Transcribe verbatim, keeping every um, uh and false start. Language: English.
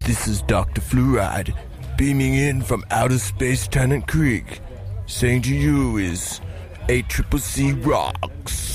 This is Doctor Fluoride, beaming in from outer space Tennant Creek. Saying to you is A Triple C rocks.